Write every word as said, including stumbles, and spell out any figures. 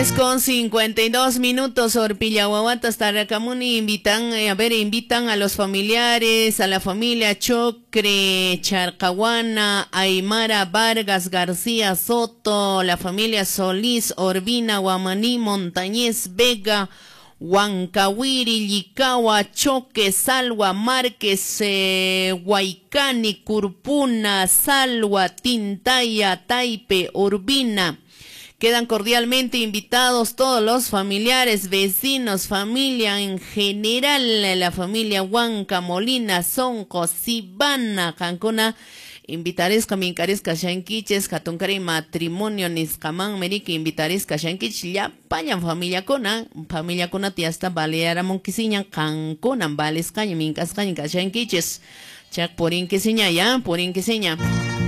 Con cincuenta y dos minutos, Orpilla Guaguatas, Taracamuni invitan, eh, a ver, invitan a los familiares, a la familia Chocre, Charcahuana, Aymara Vargas García Soto, la familia Solís, Orbina, Guamaní, Montañez Vega, Huancawiri, Licagua, Choque, Salwa, Márquez, eh, Huaycani, Curpuna, Salwa, Tintaya, Taipe, Urbina. Quedan cordialmente invitados todos los familiares, vecinos, familia en general, la familia Huanca, Molina, Sonco, Sibana, Cancuna. Invitares camincares cashanquiches, catuncari matrimonio, niscaman, merique, invitares cashanquich, ya payan familia cona, familia cona tiasta, baleara monquisiña, Cancuna, vales caña, mincas caña, cashanquiches, chac porin que seña, ya, porin que seña.